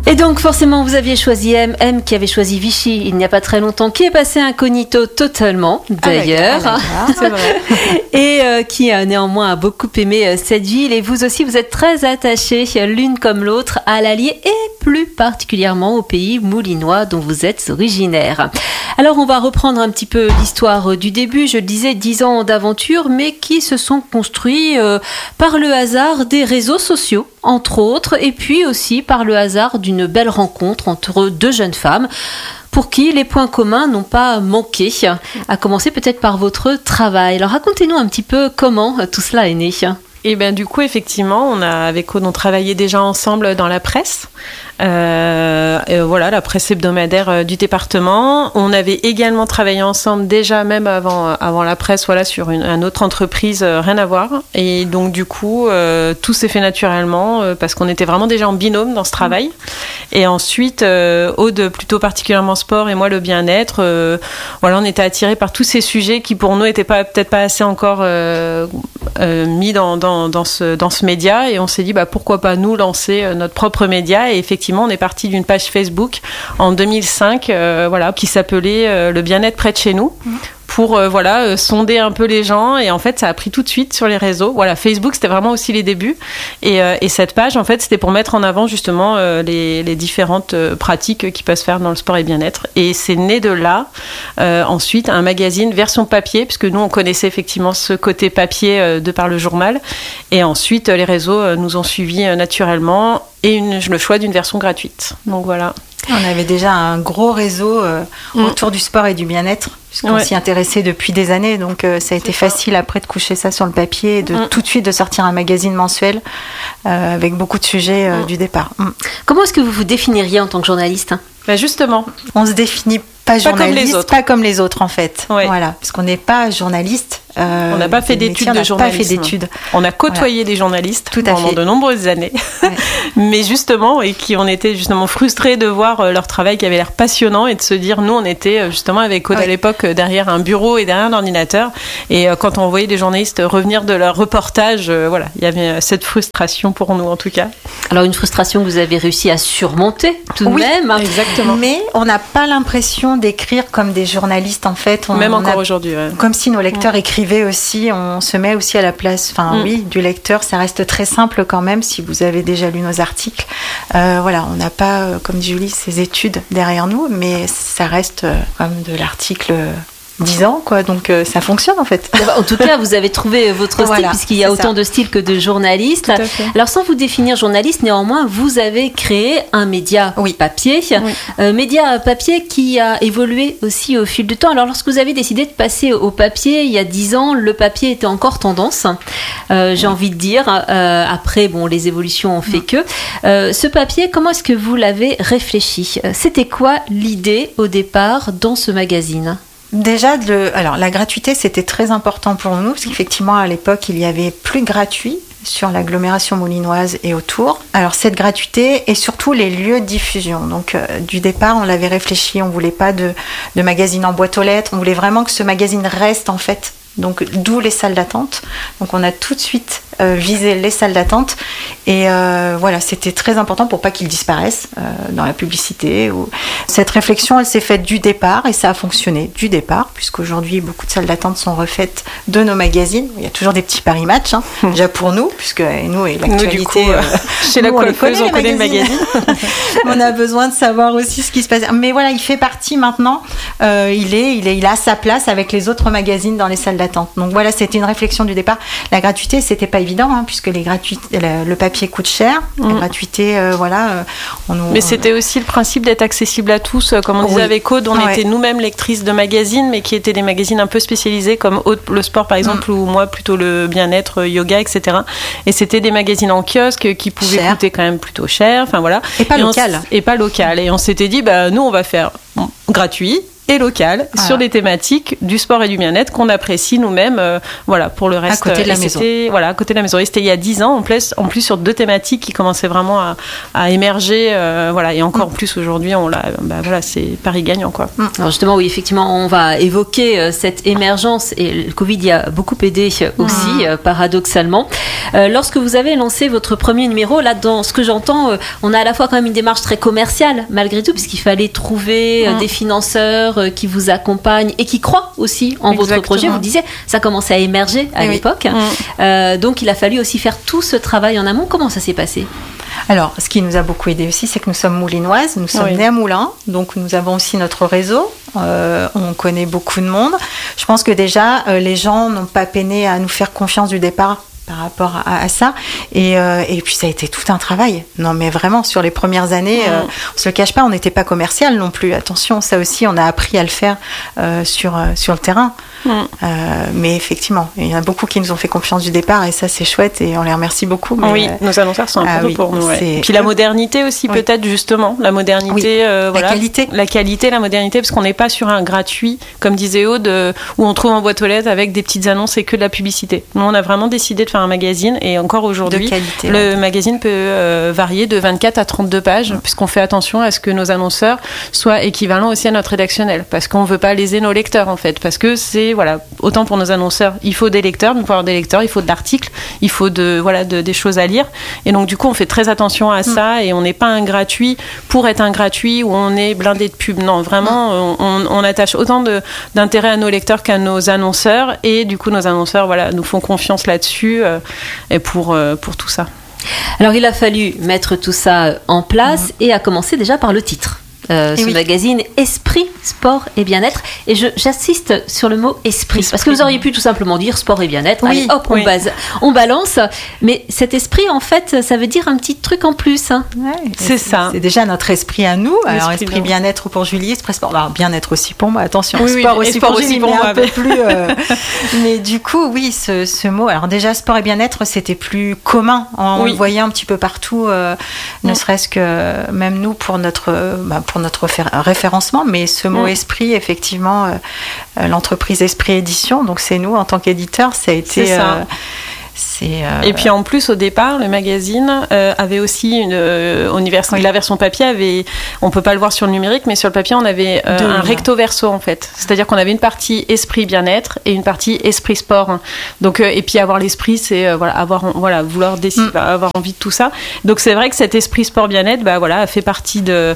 Et donc forcément vous aviez choisi M qui avait choisi Vichy il n'y a pas très longtemps, qui est passé incognito totalement d'ailleurs, c'est vrai. Et qui néanmoins a beaucoup aimé cette ville. Et vous aussi vous êtes très attachés l'une comme l'autre à l'Allier et plus particulièrement au pays moulinois dont vous êtes originaire. Alors on va reprendre un petit peu l'histoire du début, je le disais 10 ans d'aventure mais qui se sont construits par le hasard des réseaux sociaux entre autres, et puis aussi par le hasard d'une belle rencontre entre deux jeunes femmes pour qui les points communs n'ont pas manqué, à commencer peut-être par votre travail. Alors racontez-nous un petit peu comment tout cela est né. Et bien du coup effectivement avec Aude on travaillait déjà ensemble dans la presse. Voilà, la presse hebdomadaire du département. On avait également travaillé ensemble déjà même avant la presse, voilà, sur une autre entreprise, rien à voir. Et donc du coup, tout s'est fait naturellement parce qu'on était vraiment déjà en binôme dans ce travail. Et ensuite, Aude plutôt particulièrement sport et moi le bien-être. Voilà, on était attirés par tous ces sujets qui pour nous étaient peut-être pas assez encore mis dans ce média. Et on s'est dit pourquoi pas nous lancer notre propre média. Et effectivement, on est parti d'une page Facebook en 2005 qui s'appelait Le bien-être près de chez nous. Pour sonder un peu les gens, et en fait ça a pris tout de suite sur les réseaux. Voilà, Facebook c'était vraiment aussi les débuts, et cette page en fait c'était pour mettre en avant justement les différentes pratiques qui peuvent se faire dans le sport et bien-être, et c'est né de là ensuite un magazine version papier, puisque nous on connaissait effectivement ce côté papier de par le journal, et ensuite les réseaux nous ont suivis naturellement, et le choix d'une version gratuite. Donc voilà. On avait déjà un gros réseau autour du sport et du bien-être, puisqu'on s'y intéressait depuis des années, donc ça a été facile après de coucher ça sur le papier et de tout de suite de sortir un magazine mensuel avec beaucoup de sujets du départ. Comment est-ce que vous vous définiriez en tant que journaliste ? Justement, on se définit pas journaliste, pas comme les autres en fait. Ouais. Voilà, parce qu'on n'est pas journaliste. On n'a pas fait d'études de journalisme. On a côtoyé des journalistes pendant de nombreuses années, mais justement, et qui on était justement frustrés de voir leur travail qui avait l'air passionnant, et de se dire, nous on était justement avec Aude à l'époque derrière un bureau et derrière un ordinateur, et quand on voyait des journalistes revenir de leur reportage, il y avait cette frustration pour nous en tout cas. Alors une frustration que vous avez réussi à surmonter tout de même. Exactement. Mais on n'a pas l'impression d'écrire comme des journalistes en fait. Même encore aujourd'hui. Ouais. Comme si nos lecteurs écrivaient aussi, on se met aussi à la place du lecteur. Ça reste très simple quand même si vous avez déjà lu nos articles. On n'a pas, comme dit Julie, ces études derrière nous, mais ça reste comme de l'article 10 ans, quoi. Donc ça fonctionne en fait. En tout cas, vous avez trouvé votre style, puisqu'il y a autant de styles que de journalistes. Alors sans vous définir journaliste, néanmoins, vous avez créé un média papier. Média papier qui a évolué aussi au fil du temps. Alors lorsque vous avez décidé de passer au papier, il y a 10 ans, le papier était encore tendance, j'ai envie de dire. Après, les évolutions ont fait que. Ce papier, comment est-ce que vous l'avez réfléchi ? C'était quoi l'idée au départ dans ce magazine ? Déjà, la gratuité, c'était très important pour nous, parce qu'effectivement, à l'époque, il y avait plus de gratuit sur l'agglomération moulinoise et autour. Alors, cette gratuité et surtout les lieux de diffusion. Donc, du départ, on l'avait réfléchi, on voulait pas de magazine en boîte aux lettres, on voulait vraiment que ce magazine reste, en fait. Donc, d'où les salles d'attente. Donc, on a tout de suite visé les salles d'attente. Et c'était très important pour pas qu'ils disparaissent dans la publicité. Cette réflexion, elle s'est faite du départ et ça a fonctionné du départ, puisqu'aujourd'hui, beaucoup de salles d'attente sont refaites de nos magazines. Il y a toujours des petits paris match, déjà pour nous, puisque nous et l'actualité... Nous, du coup, chez la coiffeuse, on connaît le magazine. On a besoin de savoir aussi ce qui se passe. Mais voilà, il fait partie maintenant. Il a sa place avec les autres magazines dans les salles d'attente. Donc voilà, c'était une réflexion du départ. La gratuité, c'était pas évident, puisque le papier coûte cher. La gratuité, Mais c'était aussi le principe d'être accessible à tous. Comme on disait avec Aude, on était nous-mêmes lectrices de magazines, mais qui étaient des magazines un peu spécialisés, comme Aude, le sport par exemple, ou moi plutôt le bien-être, yoga, etc. Et c'était des magazines en kiosque qui pouvaient coûter quand même plutôt cher. Enfin voilà. Et pas local. Et on s'était dit, nous on va faire gratuit. et locales sur des thématiques du sport et du bien-être qu'on apprécie nous-mêmes, pour le reste. À côté de la maison. À côté de la maison. Et c'était il y a 10 ans, en plus sur 2 thématiques qui commençaient vraiment à émerger, et encore plus aujourd'hui, c'est Paris gagnant, quoi. Alors justement, oui, effectivement, on va évoquer cette émergence et le Covid y a beaucoup aidé aussi, paradoxalement. Lorsque vous avez lancé votre premier numéro, là, dans ce que j'entends, on a à la fois quand même une démarche très commerciale, malgré tout, puisqu'il fallait trouver des financeurs qui vous accompagnent et qui croient aussi en votre projet. Vous disiez, ça commençait à émerger à l'époque. Donc, il a fallu aussi faire tout ce travail en amont. Comment ça s'est passé ? Alors, ce qui nous a beaucoup aidé aussi, c'est que nous sommes moulinoises, nous sommes nées à Moulins, donc nous avons aussi notre réseau, on connaît beaucoup de monde. Je pense que déjà, les gens n'ont pas peiné à nous faire confiance du départ par rapport à ça, et puis ça a été tout un travail. Non, mais vraiment, sur les premières années, on se le cache pas, on n'était pas commercial non plus. Attention, ça aussi, on a appris à le faire sur le terrain. Mais effectivement, il y en a beaucoup qui nous ont fait confiance du départ, et ça c'est chouette, et on les remercie beaucoup. Mais nos annonceurs sont importants pour nous. Puis la modernité aussi, peut-être, justement, la modernité, la qualité, la modernité, parce qu'on n'est pas sur un gratuit, comme disait Aude, où on trouve en boîte aux lettres avec des petites annonces et que de la publicité. Nous, on a vraiment décidé de faire un magazine, et encore aujourd'hui, le magazine peut varier de 24 à 32 pages, puisqu'on fait attention à ce que nos annonceurs soient équivalents aussi à notre rédactionnel, parce qu'on ne veut pas léser nos lecteurs, en fait, parce que c'est autant pour nos annonceurs, il faut des lecteurs, mais pour avoir des lecteurs, il faut de l'article, il faut des choses à lire, et donc du coup on fait très attention à ça, et on n'est pas un gratuit pour être un gratuit où on est blindé de pub. Non, vraiment, on attache autant d'intérêt à nos lecteurs qu'à nos annonceurs, et du coup nos annonceurs nous font confiance là-dessus, et pour tout ça. Alors il a fallu mettre tout ça en place, et à commencer déjà par le titre. Ce magazine Esprit, Sport et Bien-être. Et j'insiste sur le mot esprit. Parce que vous auriez pu tout simplement dire sport et bien-être. Allez, hop, on balance. Mais cet esprit, en fait, ça veut dire un petit truc en plus. Hein. Ouais, c'est ça. C'est déjà notre esprit à nous. Alors, esprit bien-être pour Julie, esprit sport. Alors, bien-être aussi pour moi, attention. Sport aussi pour Julie, mais un peu plus. Mais du coup, oui, ce mot. Alors, déjà, sport et bien-être, c'était plus commun. On le voyait un petit peu partout, ne serait-ce que même nous pour notre référencement, mais ce mot esprit, effectivement, l'entreprise Esprit Édition, donc c'est nous en tant qu'éditeurs, ça a été... Et puis en plus, au départ, le magazine avait aussi la version papier on peut pas le voir sur le numérique, mais sur le papier, on avait un recto verso, en fait. C'est-à-dire qu'on avait une partie esprit bien-être et une partie esprit sport. Donc, et puis avoir l'esprit, c'est vouloir décider, avoir envie de tout ça. Donc c'est vrai que cet esprit sport bien-être, a fait partie de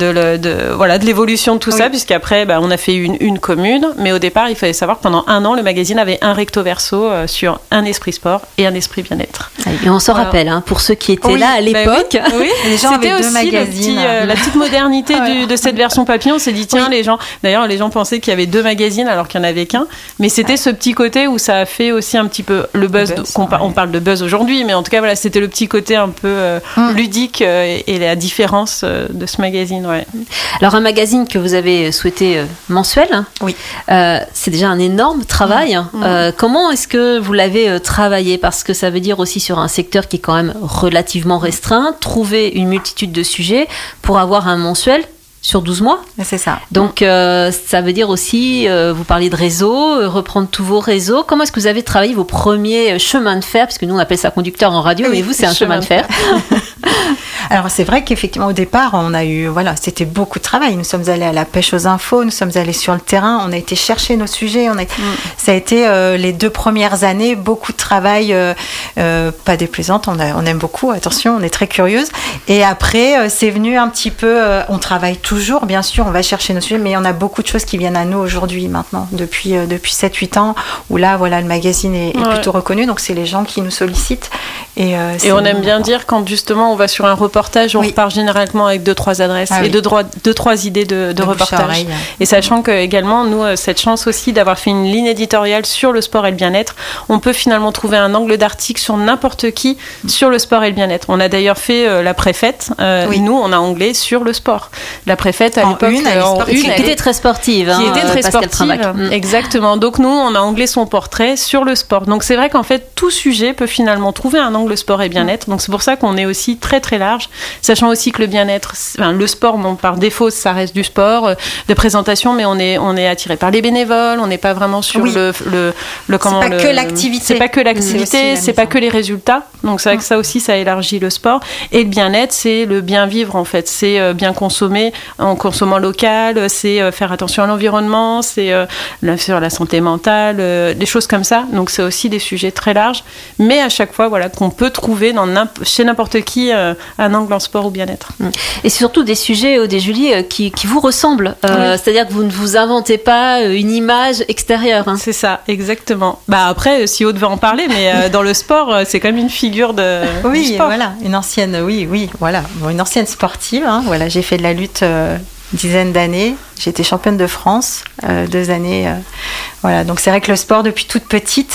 l'évolution de tout ça, puisqu'après, on a fait une commune, mais au départ, il fallait savoir que pendant 1 an, le magazine avait un recto verso sur un esprit sport et un esprit bien-être. Et on s'en rappelle, pour ceux qui étaient là à l'époque. Les gens c'était avaient 2 magazines. La petite modernité de cette version papier. On s'est dit, tiens, les gens pensaient qu'il y avait 2 magazines alors qu'il n'y en avait qu'un. Mais c'était ce petit côté où ça a fait aussi un petit peu le buzz. On parle de buzz aujourd'hui, mais en tout cas, c'était le petit côté un peu ludique et la différence de ce magazine. Ouais. Alors, un magazine que vous avez souhaité mensuel, c'est déjà un énorme travail. Comment est-ce que vous l'avez travaillé ? Parce que ça veut dire aussi sur un secteur qui est quand même relativement restreint, trouver une multitude de sujets pour avoir un mensuel sur 12 mois. C'est ça. Donc, ça veut dire aussi, vous parliez de réseau, reprendre tous vos réseaux. Comment est-ce que vous avez travaillé vos premiers chemins de fer ? Parce que nous, on appelle ça conducteur en radio, mais vous, c'est un chemin de fer. Alors, c'est vrai qu'effectivement, au départ, on a eu, c'était beaucoup de travail. Nous sommes allés à la pêche aux infos, nous sommes allés sur le terrain, on a été chercher nos sujets. Ça a été les 2 premières années, beaucoup de travail, pas déplaisante, on aime beaucoup, attention, on est très curieuse. Et après, c'est venu un petit peu, on travaille toujours, bien sûr, on va chercher nos sujets, mais on a beaucoup de choses qui viennent à nous aujourd'hui, maintenant, depuis 7-8 ans, où là, le magazine est plutôt reconnu, donc c'est les gens qui nous sollicitent. Et on aime bien dire, quand justement on va sur un reportage, on repart généralement avec 2-3 adresses et 2-3 idées de reportage. Et sachant que également, nous, cette chance aussi d'avoir fait une ligne éditoriale sur le sport et le bien-être, on peut finalement trouver un angle d'article sur n'importe qui sur le sport et le bien-être. On a d'ailleurs fait la préfète, nous, on a anglais sur le sport. La préfète à l'époque, qui était très sportive. Qui était très sportive, exactement. Donc nous, on a anglais son portrait sur le sport. Donc c'est vrai qu'en fait, tout sujet peut finalement trouver un angle sport et bien-être. Donc c'est pour ça qu'on est aussi très très large sachant aussi que le bien-être, le sport, bon, par défaut, ça reste du sport, de présentation, mais on est attiré par les bénévoles, on n'est pas vraiment sur que l'activité. C'est pas que l'activité, c'est pas que les résultats. Donc c'est vrai que ça aussi, ça élargit le sport. Et le bien-être, c'est le bien vivre en fait. C'est bien consommer en consommant local, c'est faire attention à l'environnement, c'est sur la santé mentale, des choses comme ça. Donc c'est aussi des sujets très larges, mais à chaque fois, voilà, qu'on peut trouver chez n'importe qui un angle en sport ou bien-être. Et c'est surtout des sujets, Aude et Julie, qui vous ressemblent. C'est-à-dire que vous ne vous inventez pas une image extérieure. Hein. C'est ça, exactement. Après, si Aude veut en parler, mais dans le sport, c'est quand même une figure du sport. Voilà, une ancienne, une ancienne sportive. Hein, voilà, j'ai fait de la lutte dizaine d'années. J'ai été championne de France 2 années. Voilà, donc c'est vrai que le sport depuis toute petite,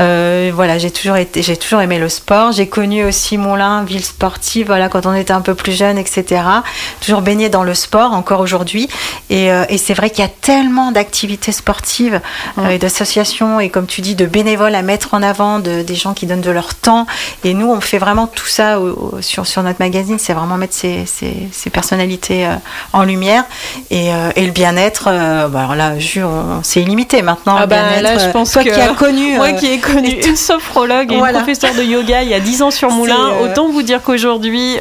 j'ai toujours aimé le sport. J'ai connu aussi Moulins, ville sportive. Voilà, quand on était un peu plus jeune, etc. Toujours baignée dans le sport encore aujourd'hui. Et c'est vrai qu'il y a tellement d'activités sportives et d'associations et comme tu dis de bénévoles à mettre en avant, des gens qui donnent de leur temps. Et nous, on fait vraiment tout ça sur notre magazine. C'est vraiment mettre ces personnalités en lumière et le bien-être, alors là, c'est illimité maintenant. Le bien-être, là, je pense toi qui as connu, moi qui ai connu une sophrologue et une professeure de yoga il y a 10 ans sur Moulins, autant vous dire qu'aujourd'hui,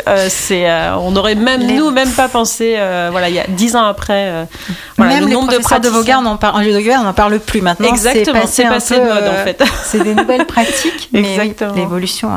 on n'aurait même pas pensé. Il y a 10 ans après, même le nombre de pratiques de yoga, on n'en parle plus maintenant. Exactement, c'est passé de mode en fait. C'est des nouvelles pratiques, mais l'évolution.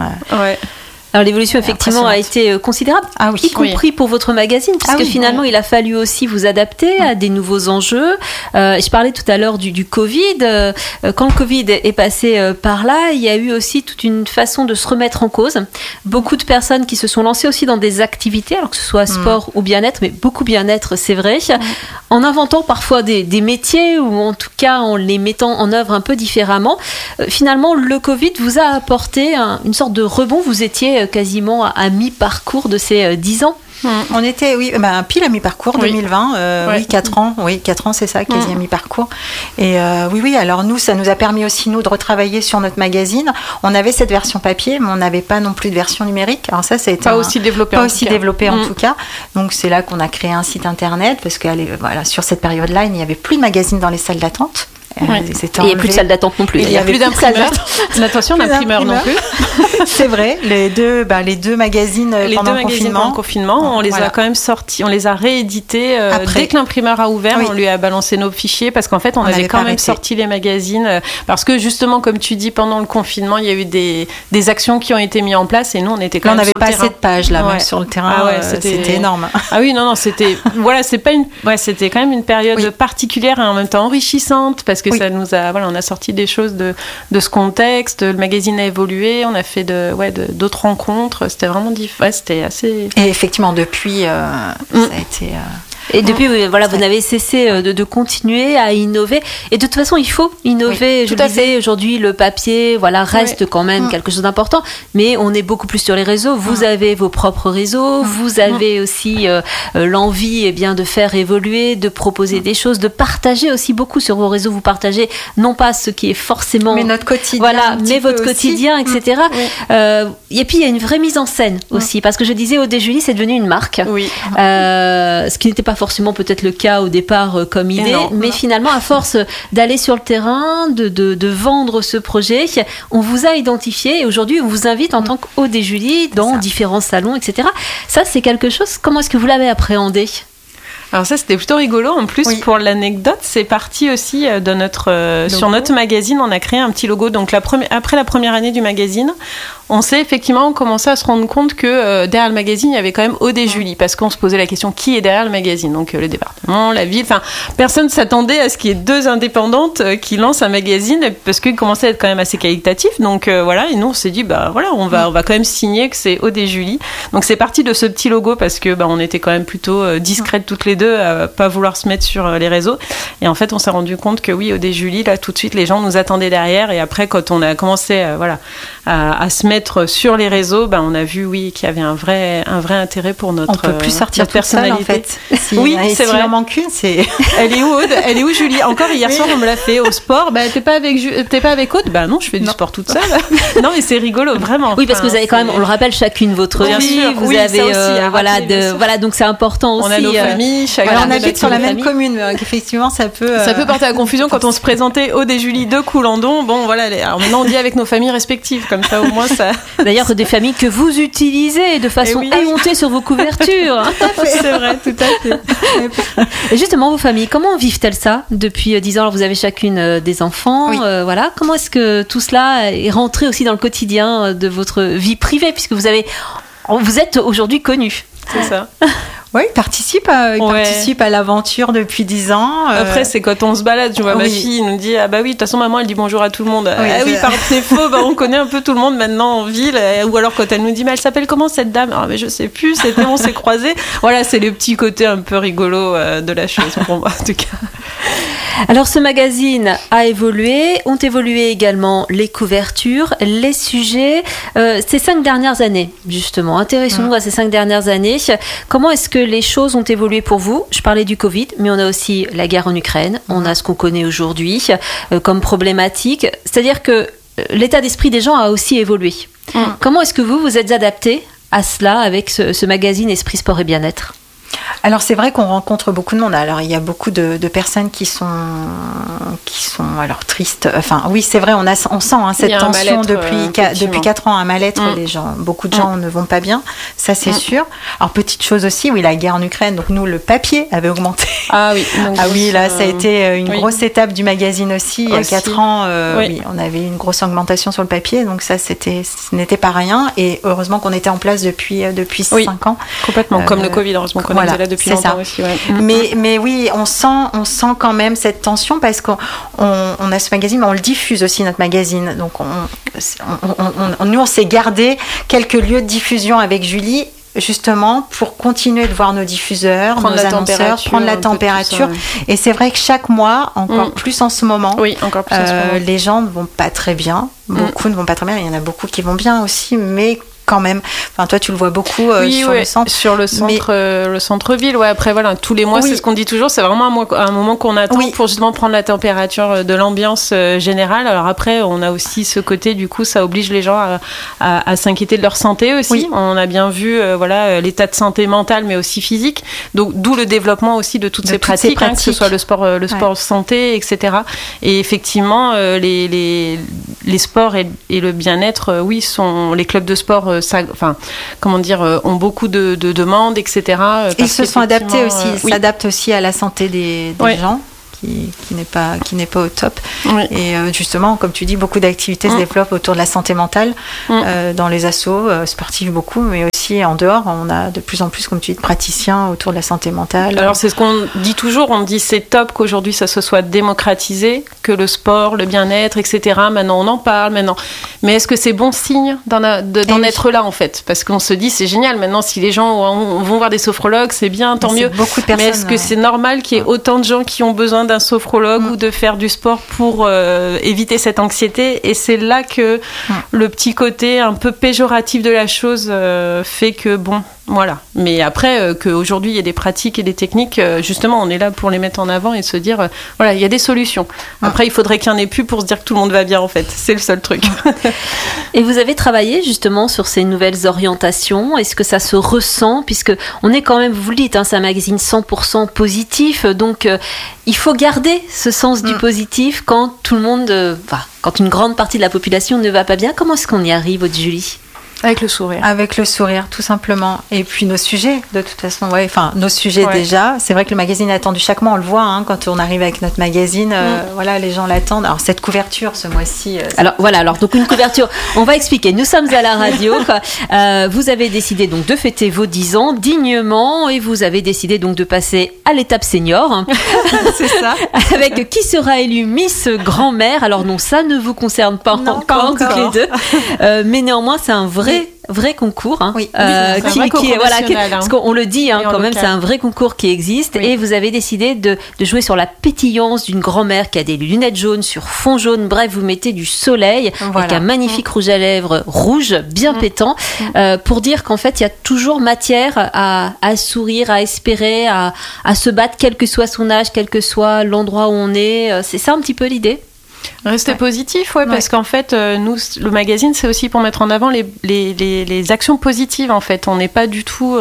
Alors l'évolution effectivement a été considérable, y compris pour votre magazine, puisque finalement il a fallu aussi vous adapter à des nouveaux enjeux. Je parlais tout à l'heure du Covid. Quand le Covid est passé par là, il y a eu aussi toute une façon de se remettre en cause. Beaucoup de personnes qui se sont lancées aussi dans des activités, alors que ce soit sport ou bien-être, mais beaucoup bien-être, c'est vrai, en inventant parfois des métiers ou en tout cas en les mettant en œuvre un peu différemment. Finalement, le Covid vous a apporté une sorte de rebond. Vous étiez quasiment à mi-parcours de ces 10 ans. On était, pile à mi-parcours, 2020, 4 ans. Oui, 4 ans, c'est ça, quasi à mi-parcours. Et alors nous, ça nous a permis aussi, nous, de retravailler sur notre magazine. On avait cette version papier, mais on n'avait pas non plus de version numérique. Alors ça a été pas aussi développé en tout cas. Donc c'est là qu'on a créé un site internet, parce que sur cette période-là, il n'y avait plus de magazine dans les salles d'attente. Il n'y a plus de salle d'attente non plus. Il n'y a plus d'imprimeur. Attention, d'imprimeur non plus. C'est vrai. Les deux magazines pendant le confinement, on les a quand même sortis, on les a réédités dès que l'imprimeur a ouvert. On lui a balancé nos fichiers parce qu'en fait, on avait quand même sorti les magazines parce que justement, comme tu dis, pendant le confinement, il y a eu des actions qui ont été mises en place et nous, on était quand même sur le terrain. On n'avait pas assez de pages là, même sur le terrain. C'était énorme. Ah oui, non, c'était c'était quand même une période particulière et en même temps enrichissante parce que ça nous a, on a sorti des choses de ce contexte. Le magazine a évolué, on a fait d'autres rencontres. C'était vraiment c'était assez. Et effectivement, depuis, ça a été. Et depuis, vous n'avez cessé de continuer à innover. Et de toute façon, il faut innover. Je le disais, aujourd'hui, le papier, reste quand même quelque chose d'important. Mais on est beaucoup plus sur les réseaux. Vous avez vos propres réseaux. Vous avez aussi l'envie, de faire évoluer, de proposer des choses, de partager aussi beaucoup sur vos réseaux. Vous partagez non pas ce qui est forcément. Mais notre quotidien. Mais votre quotidien, etc. Et puis, il y a une vraie mise en scène aussi. Parce que je disais, Aude et Julie, c'est devenu une marque. Ce qui n'était pas forcément peut-être le cas au départ comme idée, mais finalement à force d'aller sur le terrain, de vendre ce projet, on vous a identifié et aujourd'hui on vous invite en tant qu'Aude et Julie dans différents salons, etc. Ça c'est quelque chose, comment est-ce que vous l'avez appréhendé ? Alors ça c'était plutôt rigolo, en plus pour l'anecdote, c'est parti aussi de sur notre magazine, on a créé un petit logo, donc après la première année du magazine, on s'est effectivement commencé à se rendre compte que derrière le magazine, il y avait quand même Aude et Julie, parce qu'on se posait la question qui est derrière le magazine, donc le département, la ville, personne ne s'attendait à ce qu'il y ait 2 indépendantes qui lancent un magazine, parce qu'il commençait à être quand même assez qualitatif, donc et nous on s'est dit, on va quand même signer que c'est Aude et Julie, donc c'est parti de ce petit logo, parce que on était quand même plutôt discrètes toutes les deux, à pas vouloir se mettre sur les réseaux, et en fait on s'est rendu compte que oui, Aude et Julie, là tout de suite les gens nous attendaient derrière, et après quand on a commencé à se mettre transmettre sur les réseaux, on a vu qu'il y avait un vrai intérêt pour notre personnalité. On peut plus sortir toute seule, en fait. Oui, c'est vrai. S'il en manque une, c'est... Elle est où, Aude ? Elle est où, Julie ? Encore hier soir, on me l'a fait au sport. T'es pas avec Aude ? Non, je fais du sport toute seule. Non, mais c'est rigolo, vraiment. Oui, parce que vous avez quand même, on le rappelle, chacune votre vie. Vous avez, donc c'est important aussi. On a nos familles, on habite sur la même commune. Effectivement, ça peut porter à confusion quand on se présentait Aude et Julie de Coulandon. Alors maintenant, on dit avec nos familles respectives, comme ça, au moins, ça. D'ailleurs, des familles que vous utilisez de façon éhontée sur vos couvertures. C'est vrai, tout à fait. Et justement, vos familles, comment vivent-elles ça depuis 10 ans ? Alors, vous avez chacune des enfants. Comment est-ce que tout cela est rentré aussi dans le quotidien de votre vie privée, puisque vous êtes aujourd'hui connue. C'est ça. Oui, il participe à l'aventure depuis 10 ans. Après, c'est quand on se balade, tu vois, ma fille nous dit de toute façon, maman, elle dit bonjour à tout le monde. C'est faux, on connaît un peu tout le monde maintenant en ville. Ou alors quand elle nous dit, mais elle s'appelle comment cette dame ? Mais je sais plus, on s'est croisés. Voilà, c'est le petit côté un peu rigolo de la chose pour moi, en tout cas. Alors, ce magazine a évolué, ont évolué également les couvertures, les sujets. Ces 5 dernières années, justement, intéressons-nous à ces 5 dernières années. Comment est-ce que les choses ont évolué pour vous ? Je parlais du Covid, mais on a aussi la guerre en Ukraine, on a ce qu'on connaît aujourd'hui comme problématique. C'est-à-dire que l'état d'esprit des gens a aussi évolué. Comment est-ce que vous êtes adapté à cela avec ce magazine Esprit, Sport et Bien-être ? Alors c'est vrai qu'on rencontre beaucoup de monde. Alors il y a beaucoup de personnes qui sont alors tristes. Enfin oui, c'est vrai, on sent cette tension depuis 4 ans, un mal-être. Les gens, beaucoup de gens ne vont pas bien. Ça c'est sûr. Alors petite chose aussi, la guerre en Ukraine. Donc nous, le papier avait augmenté. Ah oui. Donc, là ça a été une grosse étape du magazine aussi. Il y a 4 ans, on avait une grosse augmentation sur le papier. Donc ça ce n'était pas rien. Et heureusement qu'on était en place depuis 5 ans. Complètement. Comme le Covid, heureusement qu'on était là depuis longtemps aussi. Mais oui, on sent quand même cette tension parce qu'on a ce magazine, mais on le diffuse aussi, notre magazine. Donc nous, on s'est gardé quelques lieux de diffusion avec Julie, justement pour continuer de voir nos diffuseurs, nos annonceurs, prendre la température. Et c'est vrai que chaque mois, encore plus en ce moment, les gens ne vont pas très bien. Beaucoup ne vont pas très bien. Il y en a beaucoup qui vont bien aussi, mais quand même. Enfin, toi, tu le vois beaucoup le centre. Sur le centre, le centre-ville. Après, tous les mois, c'est ce qu'on dit toujours. C'est vraiment un moment qu'on attend pour justement prendre la température de l'ambiance générale. Alors après, on a aussi ce côté, du coup, ça oblige les gens à s'inquiéter de leur santé aussi. On a bien vu, l'état de santé mentale, mais aussi physique. Donc, d'où le développement aussi de toutes ces pratiques. Que ce soit le sport santé, etc. Et effectivement, les sports et le bien-être, sont les clubs de sport. Ont beaucoup de demandes, etc. Ils se sont adaptés aussi, ils s'adaptent aussi à la santé des gens. Qui n'est pas au top. Et justement, comme tu dis, beaucoup d'activités se développent autour de la santé mentale dans les assos sportifs, beaucoup, mais aussi en dehors. On a de plus en plus, comme tu dis, de praticiens autour de la santé mentale. Alors c'est ce qu'on dit toujours, on dit c'est top qu'aujourd'hui ça se soit démocratisé, que le sport, le bien-être, etc. Maintenant on en parle, mais est-ce que c'est bon signe d'en être là en fait ? Parce qu'on se dit c'est génial, maintenant si les gens vont voir des sophrologues, c'est bien, tant mieux. Beaucoup de personnes, mais est-ce que c'est normal qu'il y ait autant de gens qui ont besoin d'un sophrologue ou de faire du sport pour éviter cette anxiété ? Et c'est là que le petit côté un peu péjoratif de la chose fait que voilà. Mais après, qu'aujourd'hui il y a des pratiques et des techniques, justement on est là pour les mettre en avant et se dire il y a des solutions. Après il faudrait qu'il n'y en ait plus pour se dire que tout le monde va bien en fait, c'est le seul truc. Et vous avez travaillé justement sur ces nouvelles orientations, est-ce que ça se ressent, puisque on est quand même, vous le dites, c'est un magazine 100% positif, donc il faut garder ce sens du positif quand tout le monde, quand une grande partie de la population ne va pas bien. Comment est-ce qu'on y arrive, Julie ? Avec le sourire. Avec le sourire, tout simplement. Et puis nos sujets, de toute façon, nos sujets déjà. C'est vrai que le magazine est attendu chaque mois, on le voit, quand on arrive avec notre magazine, les gens l'attendent. Alors cette couverture, ce mois-ci... Alors donc une couverture, on va expliquer. Nous sommes à la radio. Vous avez décidé donc de fêter vos 10 ans dignement et vous avez décidé donc de passer à l'étape senior. C'est ça. Avec qui sera élue Miss Grand-mère. Alors non, ça ne vous concerne pas encore toutes les deux. Mais néanmoins, c'est un vrai vrai concours, Oui, c'est un vrai concours national, parce qu'on le dit quand même, local. c'est un vrai concours qui existe, Oui. et vous avez décidé de jouer sur la pétillance d'une grand-mère qui a des lunettes jaunes sur fond jaune. Bref, vous mettez du soleil avec un magnifique rouge à lèvres rouge, bien pétant, pour dire qu'en fait, il y a toujours matière à sourire, à espérer, à se battre, quel que soit son âge, quel que soit l'endroit où on est. C'est ça un petit peu l'idée? Rester positif, parce qu'en fait, nous, le magazine, c'est aussi pour mettre en avant les actions positives, en fait. On n'est pas du tout,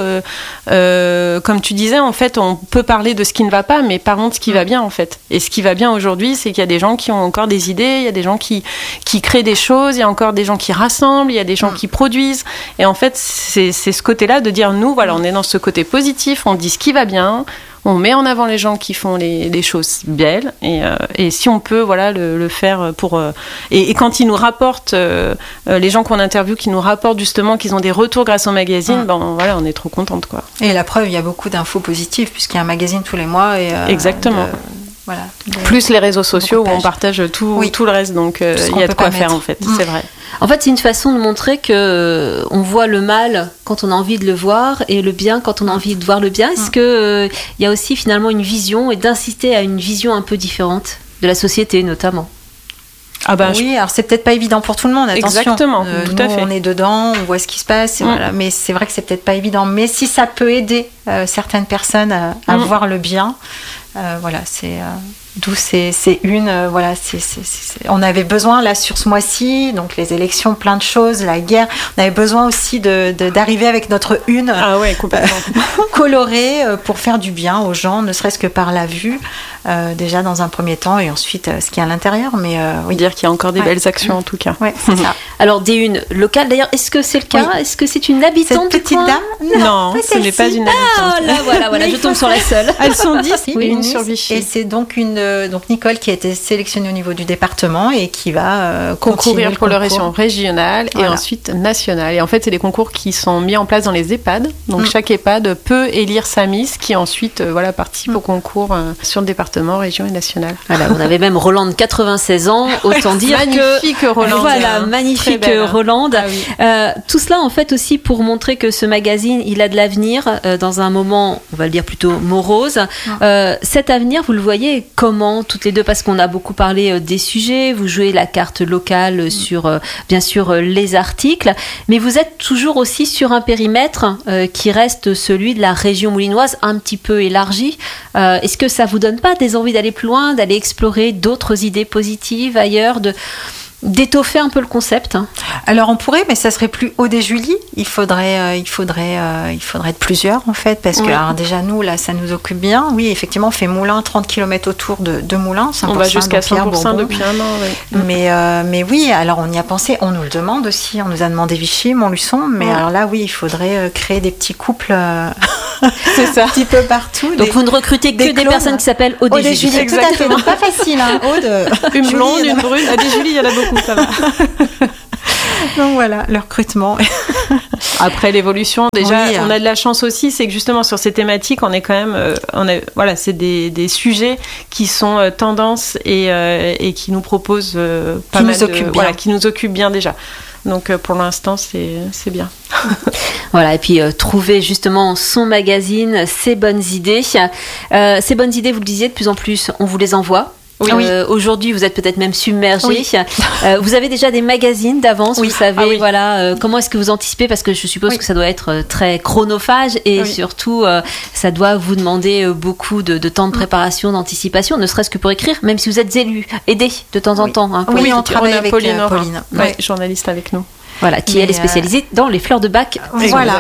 comme tu disais, en fait, on peut parler de ce qui ne va pas, mais par contre, ce qui va bien, en fait. Et ce qui va bien aujourd'hui, c'est qu'il y a des gens qui ont encore des idées, il y a des gens qui créent des choses, il y a encore des gens qui rassemblent, il y a des gens qui produisent. Et en fait, c'est ce côté-là de dire, nous, voilà, on est dans ce côté positif, on dit ce qui va bien, on met en avant les gens qui font les choses belles, et si on peut, voilà, le faire pour et quand ils nous rapportent, les gens qu'on interviewe qui nous rapportent justement qu'ils ont des retours grâce au magazine, voilà, on est trop contente, quoi. Et la preuve, il y a beaucoup d'infos positives puisqu'il y a un magazine tous les mois et exactement. Voilà. Plus les réseaux sociaux où on partage tout le reste, donc il y a de quoi faire, en fait. C'est vrai. En fait, c'est une façon de montrer que on voit le mal quand on a envie de le voir et le bien quand on a envie de voir le bien. Est-ce que il y a aussi finalement une vision et d'insister à une vision un peu différente de la société, notamment? Oui, alors c'est peut-être pas évident pour tout le monde, attention. Exactement, tout à fait. On est dedans, on voit ce qui se passe, et voilà. Mais c'est vrai que c'est peut-être pas évident. Mais si ça peut aider certaines personnes à voir le bien, voilà, c'est d'où c'est voilà, on avait besoin là sur ce mois-ci, donc les élections, plein de choses, la guerre, on avait besoin aussi d'arriver avec notre une colorée pour faire du bien aux gens, ne serait-ce que par la vue, déjà dans un premier temps, et ensuite ce qu'il y a à l'intérieur. Mais dire qu'il y a encore des belles actions, en tout cas. Ouais, c'est ça. Alors des unes locales, d'ailleurs, est-ce que c'est le cas? Est-ce que c'est une habitante cette petite dame? Non, ce n'est pas une habitante. Voilà, je tombe sur la seule. Elles sont 10, une sur Vichy. Et c'est donc donc Nicole qui a été sélectionnée au niveau du département et qui va concourir pour le région régionale et ensuite nationale. Et en fait, c'est des concours qui sont mis en place dans les EHPAD. Donc chaque EHPAD peut élire sa Miss qui ensuite participe au concours sur le département, région et national. Voilà, on avait même Rolande, 96 ans, autant dire magnifique Rolande. Voilà, magnifique Rolande. Tout cela en fait aussi pour montrer que ce magazine, il a de l'avenir dans un moment, on va le dire plutôt morose. Cet avenir, vous le voyez comment toutes les deux, parce qu'on a beaucoup parlé des sujets, vous jouez la carte locale sur bien sûr les articles, mais vous êtes toujours aussi sur un périmètre qui reste celui de la région moulinoise, un petit peu élargi. Est-ce que ça vous donne pas des envies d'aller plus loin, d'aller explorer d'autres idées positives ailleurs, d'étoffer un peu le concept? Alors on pourrait, mais ça serait plus Aude et Julie. Il faudrait être plusieurs en fait, parce que alors, déjà nous là, ça nous occupe bien. Oui, effectivement, on fait Moulins, 30 km autour de Moulins. On va jusqu'à 100% depuis un an. Oui. Mais oui, alors on y a pensé. On nous le demande aussi. On nous a demandé Vichy, Montluçon. Mais alors là, oui, il faudrait créer des petits couples. C'est ça. Un petit peu partout. Donc vous ne recrutez que des personnes qui s'appellent Aude et Julie. Exactement. Tout à fait. Donc pas facile. Hein. Aude, une blonde, une brune. Des Julie, il y en a beaucoup. Ça va. Donc voilà, le recrutement. Après l'évolution, déjà, on a de la chance aussi, c'est que justement sur ces thématiques, on est quand même, c'est des sujets qui sont tendances et qui nous proposent pas mal qui nous occupent bien déjà. Donc pour l'instant, c'est bien. Voilà, et puis trouver justement son magazine, ses bonnes idées. Ces bonnes idées, vous le disiez, de plus en plus, on vous les envoie. Oui. Aujourd'hui, vous êtes peut-être même submergé. Oui. Vous avez déjà des magazines d'avance, vous savez, voilà, comment est-ce que vous anticipez, parce que je suppose que ça doit être très chronophage et surtout, ça doit vous demander beaucoup de temps de préparation, d'anticipation, ne serait-ce que pour écrire, même si vous êtes aidé de temps en temps. Hein, oui, on travaille avec Pauline. Journaliste avec nous. Voilà, elle est spécialisée dans les fleurs de bac. Voilà.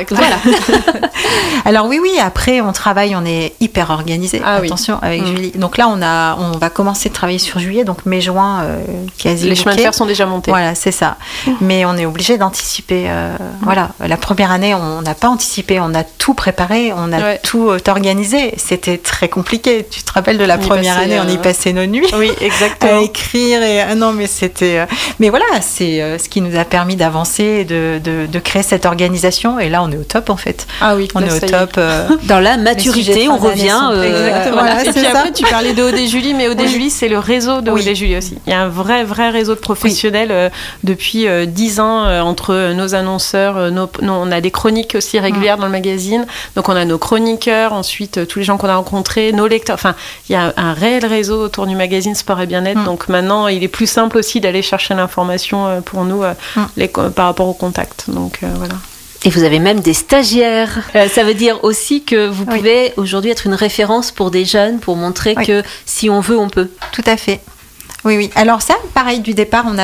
Alors oui, après on travaille, on est hyper organisé. Attention avec Julie. Donc là, on va commencer de travailler sur juillet, donc mai-juin, quasi. Les chemins de fer sont déjà montés. Voilà, c'est ça. Mais on est obligé d'anticiper. Voilà, la première année, on n'a pas anticipé, on a tout préparé, on a tout organisé. C'était très compliqué. Tu te rappelles de la première année, on y passait nos nuits. Oui, exactement. À écrire non, mais c'était. Mais voilà, c'est ce qui nous a permis d'avancer. De créer cette organisation, et là on est au top en fait. Ah oui, on est au top. top. Dans la maturité, on revient. Voilà, et puis après, tu parlais de Odé Julie, mais Odé Julie, c'est le réseau de Odé Julie aussi. Il y a un vrai réseau de professionnels depuis 10 ans entre nos annonceurs. On a des chroniques aussi régulières dans le magazine. Donc, on a nos chroniqueurs, ensuite, tous les gens qu'on a rencontrés, nos lecteurs. Enfin, il y a un réel réseau autour du magazine Sport et Bien-être. Donc, maintenant, il est plus simple aussi d'aller chercher l'information pour nous par rapport au contact. Donc, voilà. Et vous avez même des stagiaires. Ça veut dire aussi que vous pouvez aujourd'hui être une référence pour des jeunes, pour montrer que si on veut, on peut. Tout à fait. Oui. Alors ça, pareil, du départ, on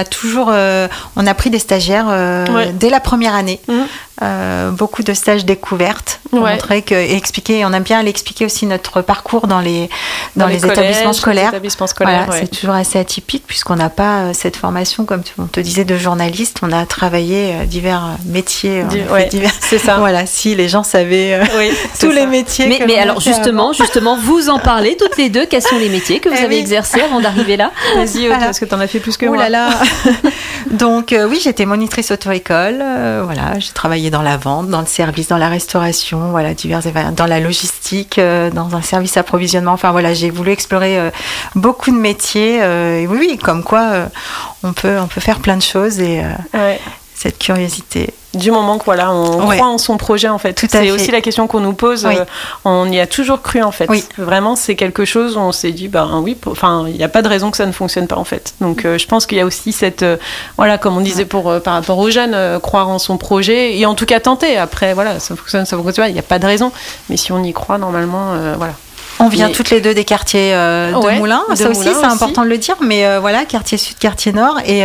a pris des stagiaires dès la première année. Beaucoup de stages découvertes pour montrer et expliquer. On aime bien aller expliquer aussi notre parcours dans les établissements scolaires. Voilà, c'est toujours assez atypique puisqu'on n'a pas cette formation, comme on te disait, de journaliste. On a travaillé divers métiers. Divers... C'est ça. Voilà, si les gens savaient tous les métiers. Mais alors justement, vous en parlez toutes les deux. Quels sont les métiers que vous avez exercés avant d'arriver là? Vas-y, parce que tu en as fait plus que moi. Là là. Donc j'étais monitrice auto-école. Voilà, j'ai travaillé dans la vente, dans le service, dans la restauration, voilà, dans la logistique, dans un service approvisionnement. Enfin voilà, j'ai voulu explorer beaucoup de métiers. Et oui, comme quoi on peut faire plein de choses et cette curiosité. Du moment qu'on croit en son projet, en fait. C'est aussi la question qu'on nous pose. On y a toujours cru, en fait. Vraiment, c'est quelque chose où on s'est dit, il n'y a pas de raison que ça ne fonctionne pas, en fait. Donc, je pense qu'il y a aussi cette, comme on disait par rapport aux jeunes, croire en son projet et en tout cas tenter. Après, ça fonctionne pas. Il n'y a pas de raison. Mais si on y croit, normalement, On vient toutes les deux des quartiers de Moulins. Ça aussi, c'est important de le dire. Mais quartier sud, quartier nord. Et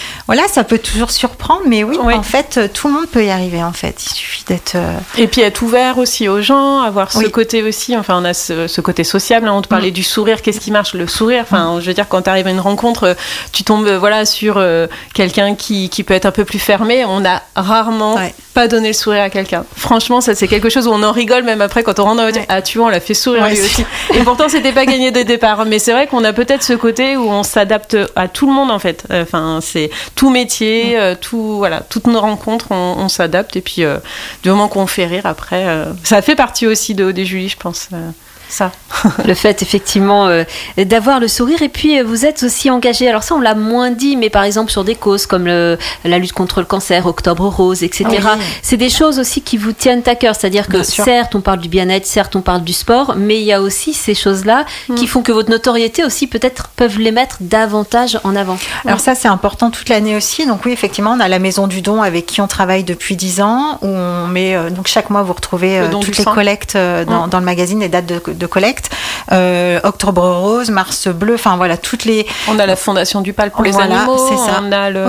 ça peut toujours surprendre. Mais en fait, tout le monde peut y arriver, en fait. Il suffit d'être... Et puis être ouvert aussi aux gens, avoir ce côté aussi... Enfin, on a ce côté sociable. Hein, on te parlait du sourire. Qu'est-ce qui marche? Le sourire. Enfin, je veux dire, quand tu arrives à une rencontre, tu tombes sur quelqu'un qui peut être un peu plus fermé. On a rarement pas donné le sourire à quelqu'un. Franchement, ça, c'est quelque chose où on en rigole même après quand on rentre dans le... Ah, tu vois, on l'a fait sourire lui aussi. Et pourtant, c'était pas gagné de départ. Mais c'est vrai qu'on a peut-être ce côté où on s'adapte à tout le monde, en fait. Enfin, c'est tout métier, toutes nos rencontres, on s'adapte. Et puis, du moment qu'on fait rire, après, ça fait partie aussi de Odé Julie, je pense. Ça. Le fait effectivement d'avoir le sourire, et puis vous êtes aussi engagé, alors ça on l'a moins dit, mais par exemple sur des causes comme la lutte contre le cancer, Octobre Rose, etc. C'est des choses aussi qui vous tiennent à cœur, c'est-à-dire que certes on parle du bien-être, certes on parle du sport, mais il y a aussi ces choses-là qui font que votre notoriété aussi peut-être peuvent les mettre davantage en avant. Alors ça c'est important toute l'année aussi, donc oui effectivement on a la Maison du Don avec qui on travaille depuis 10 ans, où on met, donc chaque mois vous retrouvez toutes les collectes dans le magazine, les dates de collecte, Octobre Rose, Mars Bleu, enfin voilà, toutes les... On a la Fondation du PAL pour les animaux, c'est ça.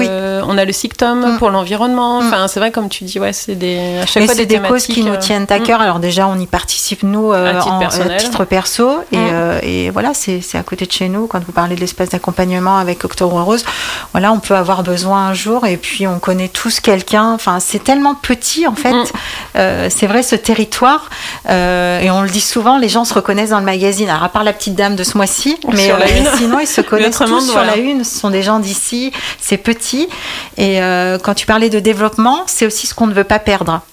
On a le SICTOM pour l'environnement, enfin c'est vrai comme tu dis, c'est à chaque fois des causes qui nous tiennent à cœur. Alors déjà on y participe nous à titre perso et voilà, c'est à côté de chez nous. Quand vous parlez de l'espace d'accompagnement avec Octobre Rose, voilà, on peut avoir besoin un jour et puis on connaît tous quelqu'un, enfin c'est tellement petit en fait, c'est vrai ce territoire, et on le dit souvent, les gens se reconnaissent dans le magazine, alors à part la petite dame de ce mois-ci, mais sinon ils se connaissent tous sur la une, ce sont des gens d'ici, c'est petit, et quand tu parlais de développement, c'est aussi ce qu'on ne veut pas perdre.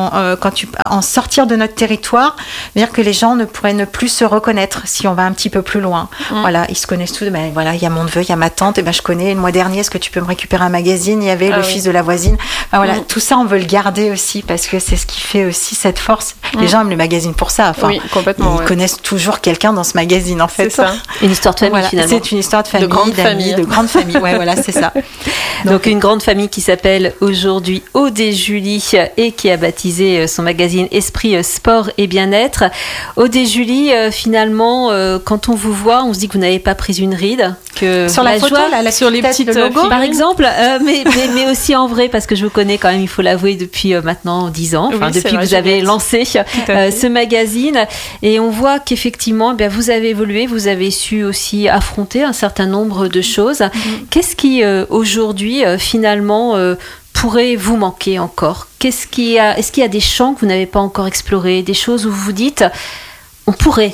En sortir de notre territoire, c'est-à-dire que les gens ne pourraient ne plus se reconnaître si on va un petit peu plus loin. Voilà, ils se connaissent tous. Ben voilà, il y a mon neveu, il y a ma tante. Et ben je connais. Le mois dernier, est-ce que tu peux me récupérer un magazine? Il y avait le fils de la voisine. Ben voilà, tout ça, on veut le garder aussi parce que c'est ce qui fait aussi cette force. Les gens aiment le magazine pour ça. Enfin, complètement. Ils connaissent toujours quelqu'un dans ce magazine, en fait. C'est ça. Une histoire de famille finalement. C'est une histoire de famille, de grande famille. Ouais, voilà, c'est ça. Donc une grande famille qui s'appelle aujourd'hui Odé Julie et qui a baptisé son magazine Esprit Sport et Bien-être. Odé Julie, finalement, quand on vous voit, on se dit que vous n'avez pas pris une ride, que sur la photo, joie, sur les petites logos, par exemple, mais aussi en vrai, parce que je vous connais quand même, il faut l'avouer, depuis maintenant 10 ans, depuis que vous avez lancé ce magazine, et on voit qu'effectivement, vous avez évolué, vous avez su aussi affronter un certain nombre de choses. Qu'est-ce qui aujourd'hui, finalement, pourrait vous manquer encore? Est-ce qu'il y a des champs que vous n'avez pas encore explorés, des choses où vous vous dites on pourrait?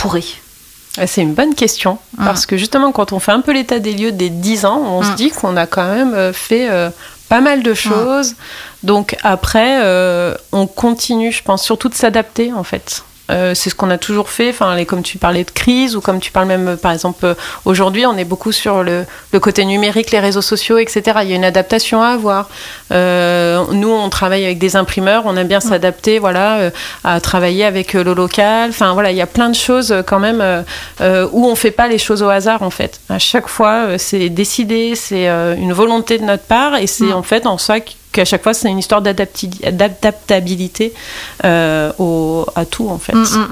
C'est une bonne question, parce que justement quand on fait un peu l'état des lieux des 10 ans, on se dit qu'on a quand même fait pas mal de choses. Donc après, on continue, je pense, surtout de s'adapter en fait. C'est ce qu'on a toujours fait, comme tu parlais de crise, ou comme tu parles même, par exemple, aujourd'hui, on est beaucoup sur le côté numérique, les réseaux sociaux, etc. Il y a une adaptation à avoir. Nous, on travaille avec des imprimeurs, on aime bien s'adapter, à travailler avec le local. Enfin, voilà, il y a plein de choses quand même où on fait pas les choses au hasard, en fait. À chaque fois, c'est décidé, c'est une volonté de notre part, et c'est en fait en soi qu'à chaque fois, c'est une histoire d'adaptabilité à tout, en fait.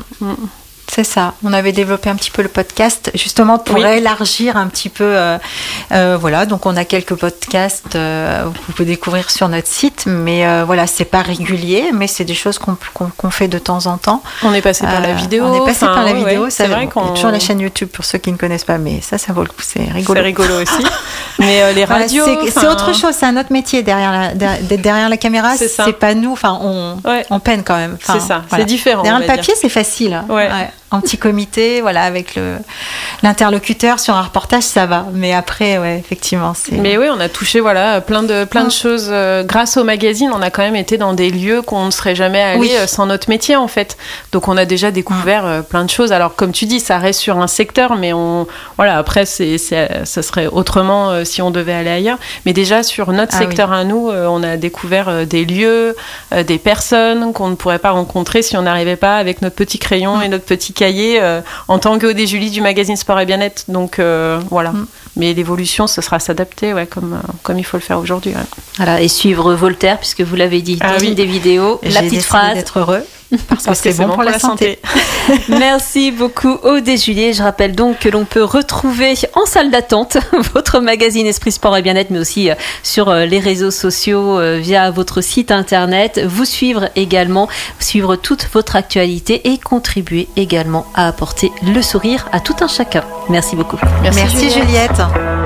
C'est ça. On avait développé un petit peu le podcast justement pour élargir un petit peu. Donc on a quelques podcasts que vous pouvez découvrir sur notre site, mais c'est pas régulier, mais c'est des choses qu'on fait de temps en temps. On est passé par la vidéo. On est passé par la vidéo. C'est vrai qu'on... Il y a toujours la chaîne YouTube pour ceux qui ne connaissent pas, mais ça vaut le coup. C'est rigolo. C'est rigolo aussi. Mais les radios, c'est autre chose. C'est un autre métier derrière la caméra. C'est pas nous. Enfin, on peine quand même. C'est ça. C'est différent. Derrière le papier, c'est facile. En petit comité, avec l'interlocuteur sur un reportage, ça va. Mais après, effectivement, c'est... Mais oui, on a touché plein de choses. Grâce au magazine, on a quand même été dans des lieux qu'on ne serait jamais allé sans notre métier, en fait. Donc, on a déjà découvert plein de choses. Alors, comme tu dis, ça reste sur un secteur, mais après, ça serait autrement si on devait aller ailleurs. Mais déjà, sur notre secteur à nous, on a découvert des lieux, des personnes qu'on ne pourrait pas rencontrer si on n'arrivait pas avec notre petit crayon et notre petit cahier en tant qu'Aude Julie du magazine Sport et Bien-être. Donc mais l'évolution, ce sera s'adapter comme il faut le faire aujourd'hui. Voilà, et suivre Voltaire, puisque vous l'avez dit dans une des vidéos, la petite phrase d'être heureux parce que c'est bon pour la santé. Merci beaucoup Aude et Julie. Je rappelle donc que l'on peut retrouver en salle d'attente votre magazine Esprit Sport et Bien-être, mais aussi sur les réseaux sociaux via votre site internet. Vous suivre également, suivre toute votre actualité et contribuer également à apporter le sourire à tout un chacun. Merci beaucoup. Merci Juliette.